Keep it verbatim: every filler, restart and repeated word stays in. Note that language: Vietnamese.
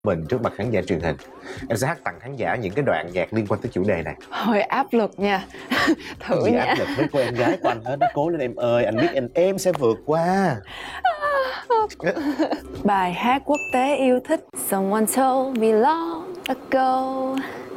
mình trước mặt khán giả truyền hình. Em sẽ hát tặng khán giả những cái đoạn nhạc liên quan tới chủ đề này. Hơi áp lực nha. Thử Gì nha. áp lực với cô em gái của anh hết, nó cố lên em ơi, anh biết em em sẽ vượt qua. Bài hát quốc tế yêu thích. Someone told me long ago